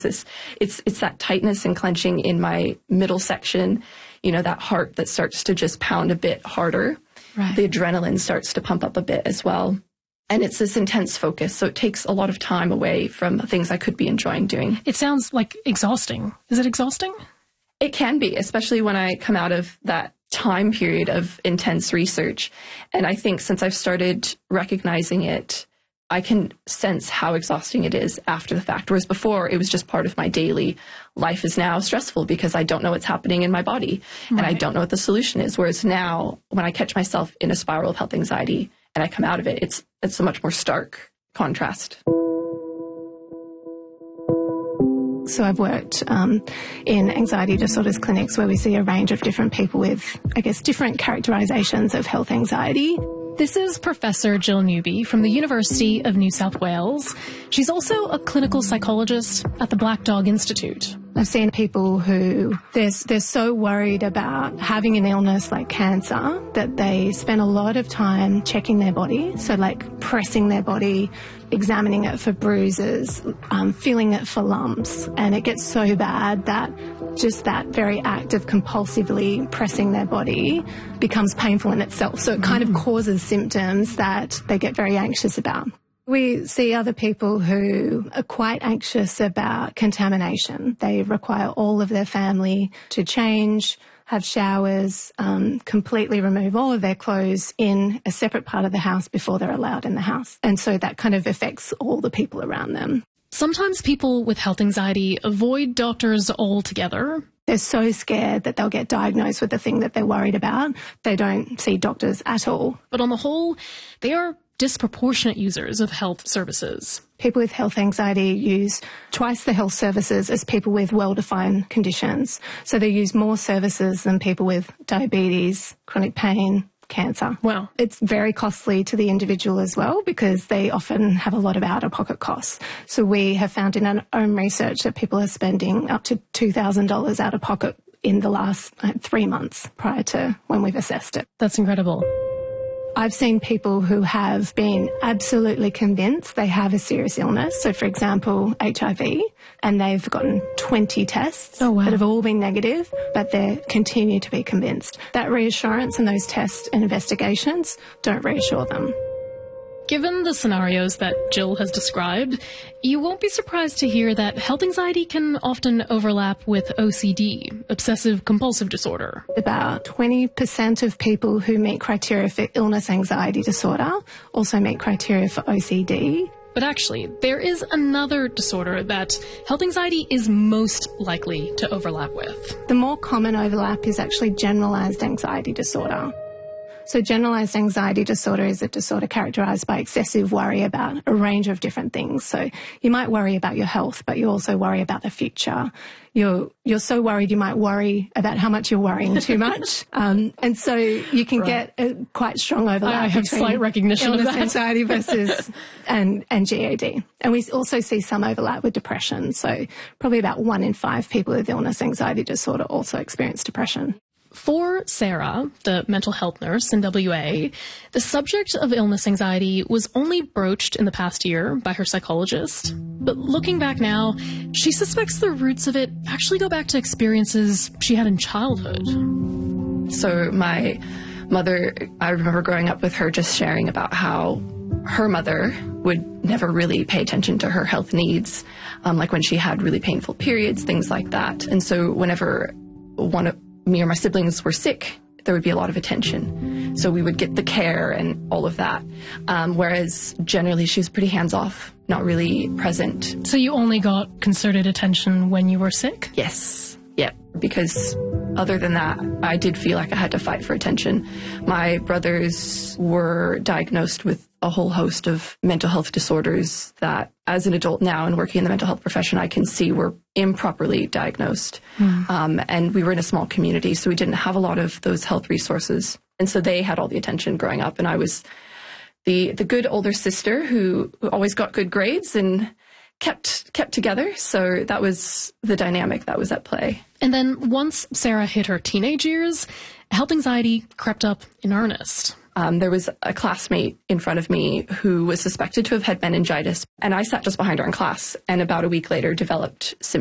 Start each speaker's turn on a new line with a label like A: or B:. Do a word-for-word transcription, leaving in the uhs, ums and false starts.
A: It's, it's, it's that tightness and clenching in my middle section, you know, that heart that starts to just pound a bit harder.
B: Right.
A: The adrenaline starts to pump up a bit as well. And it's this intense focus, so it takes a lot of time away from things I could be enjoying doing.
B: It sounds like exhausting. Is it exhausting?
A: It can be, especially when I come out of that time period of intense research. And I think since I've started recognizing it, I can sense how exhausting it is after the fact. Whereas before, it was just part of my daily life is now stressful because I don't know what's happening in my body and
B: Right.
A: I don't know what the solution is. Whereas now, when I catch myself in a spiral of health anxiety and I come out of it, it's it's a much more stark contrast.
C: So I've worked um, in anxiety disorders clinics where we see a range of different people with, I guess, different characterizations of health anxiety.
B: This is Professor Jill Newby from the University of New South Wales. She's also a clinical psychologist at the Black Dog Institute.
C: I've seen people who they're, they're so worried about having an illness like cancer that they spend a lot of time checking their body, so like pressing their body, examining it for bruises, um, feeling it for lumps, and it gets so bad that just that very act of compulsively pressing their body becomes painful in itself. So it kind of causes symptoms that they get very anxious about. We see other people who are quite anxious about contamination. They require all of their family to change, have showers, um, completely remove all of their clothes in a separate part of the house before they're allowed in the house. And so that kind of affects all the people around them.
B: Sometimes people with health anxiety avoid doctors altogether.
C: They're so scared that they'll get diagnosed with the thing that they're worried about. They don't see doctors at all.
B: But on the whole, they are disproportionate users of health services.
C: People with health anxiety use twice the health services as people with well-defined conditions. So they use more services than people with diabetes, chronic pain, cancer.
B: Wow.
C: It's very costly to the individual as well because they often have a lot of out-of-pocket costs. So we have found in our own research that people are spending up to two thousand dollars out of pocket in the last uh, three months prior to when we've assessed it.
B: That's incredible.
C: I've seen people who have been absolutely convinced they have a serious illness. So, for example, H I V, and they've gotten twenty tests
B: oh, wow.
C: that have all been negative, but they continue to be convinced. That reassurance and those tests and investigations don't reassure them.
B: Given the scenarios that Jill has described, you won't be surprised to hear that health anxiety can often overlap with O C D, obsessive compulsive disorder.
C: About twenty percent of people who meet criteria for illness anxiety disorder also meet criteria for O C D.
B: But actually, there is another disorder that health anxiety is most likely to overlap with.
C: The more common overlap is actually generalized anxiety disorder. So generalized anxiety disorder is a disorder characterized by excessive worry about a range of different things. So you might worry about your health, but you also worry about the future. You're, you're so worried you might worry about how much you're worrying too much. Um, and so you can
B: right.
C: get a quite strong overlap
B: I have
C: between
B: slight recognition
C: illness
B: of that.
C: anxiety versus and, and G A D. And we also see some overlap with depression. So probably about one in five people with illness anxiety disorder also experience depression.
B: For Sarah, the mental health nurse in W A, the subject of illness anxiety was only broached in the past year by her psychologist. But looking back now, she suspects the roots of it actually go back to experiences she had in childhood.
A: So my mother, I remember growing up with her just sharing about how her mother would never really pay attention to her health needs, um, like when she had really painful periods, things like that. And so whenever one of me or my siblings were sick, there would be a lot of attention. So we would get the care and all of that. Um, whereas generally she was pretty hands-off, not really present.
B: So you only got concerted attention when you were sick?
A: Yes. Yep. Because other than that, I did feel like I had to fight for attention. My brothers were diagnosed with a whole host of mental health disorders that, as an adult now and working in the mental health profession, I can see were improperly diagnosed. Mm. Um, and we were in a small community, so we didn't have a lot of those health resources. And so they had all the attention growing up, and I was the the good older sister who, who always got good grades and kept kept together. So that was the dynamic that was at play.
B: And then once Sarah hit her teenage years, health anxiety crept up in earnest.
A: Um, there was a classmate in front of me who was suspected to have had meningitis, and I sat just behind her in class, and about a week later developed symptoms